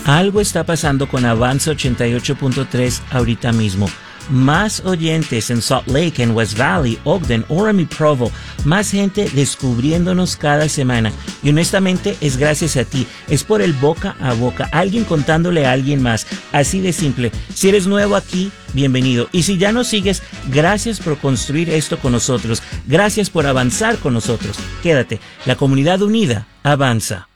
Algo está pasando con Avanza 88.3 ahorita mismo. Más oyentes en Salt Lake, en West Valley, Ogden, Orem y Provo. Más gente descubriéndonos cada semana. Y honestamente es gracias a ti. Es por el boca a boca. Alguien contándole a alguien más. Así de simple. Si eres nuevo aquí, bienvenido. Y si ya nos sigues, gracias por construir esto con nosotros. Gracias por avanzar con nosotros. Quédate. La comunidad unida avanza.